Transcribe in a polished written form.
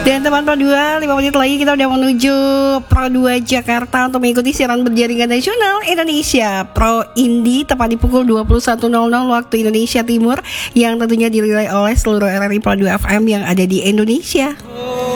Dan teman Pro 2, 5 menit lagi kita udah menuju Pro 2 Jakarta untuk mengikuti siaran berjaringan nasional Indonesia Pro Indie tepat di pukul 21.00 waktu Indonesia Timur, yang tentunya dinilai oleh seluruh RRI Pro 2 FM yang ada di Indonesia.